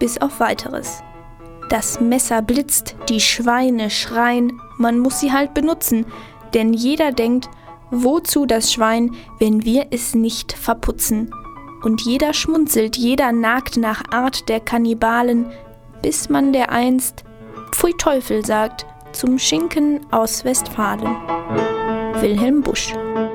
bis auf Weiteres. Das Messer blitzt, die Schweine schreien, man muss sie halt benutzen, denn jeder denkt, wozu das Schwein, wenn wir es nicht verputzen? Und jeder schmunzelt, jeder nagt nach Art der Kannibalen, bis man dereinst Pfui Teufel sagt zum Schinken aus Westfalen. Wilhelm Busch.